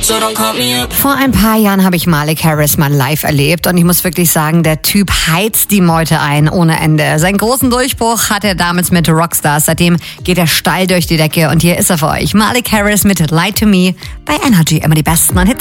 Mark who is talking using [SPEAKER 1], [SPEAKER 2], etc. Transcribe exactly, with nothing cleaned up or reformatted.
[SPEAKER 1] Vor ein paar Jahren habe ich Malik Harris mal live erlebt und ich muss wirklich sagen, der Typ heizt die Meute ein ohne Ende. Seinen großen Durchbruch hat er damals mit Rockstars. Seitdem geht er steil durch die Decke und hier ist er für euch. Malik Harris mit Lie to Me bei Energy. Immer die besten Hits.